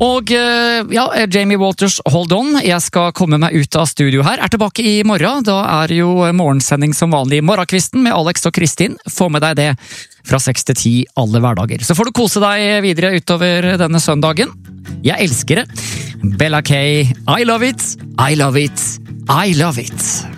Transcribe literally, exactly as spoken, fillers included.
Og ja, Jamie Walters, hold on. Jeg skal komme meg ut av studio her. Er tilbake i morgen. Da er jo morgensending som vanlig i morgenkvisten med Alex og Kristin. Få med deg det fra seks til ti alle hverdager. Så får du kose deg videre utover denne søndagen. Jeg elsker det. Bella K, I love it, I love it, I love it.